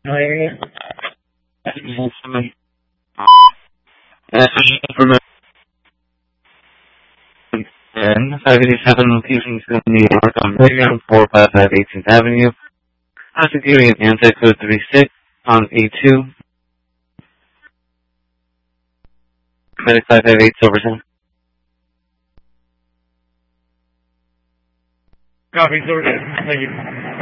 No area. And 587 locations in New York on Playground 455 18th Avenue. Security and anti-code 36 on A2. Medic 558 Silverton. Copy, Silverton. Thank you.